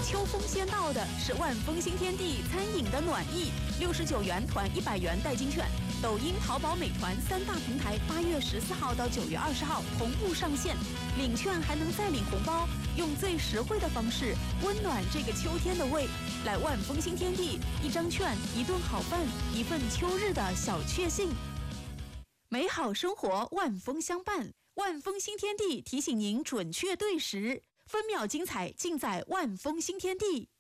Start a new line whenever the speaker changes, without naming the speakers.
秋风先到的是万丰新天地餐饮的暖意，69元团100元代金券。抖音、淘宝、美团3大平台8月14号到9月20号同步上线，领券还能再领红包，用最实惠的方式温暖这个秋天的胃。来万丰新天地，一张券，一顿好饭，一份秋日的小确幸。美好生活，万丰相伴。万丰新天地提醒您准确对时，分秒精彩尽在万丰新天地。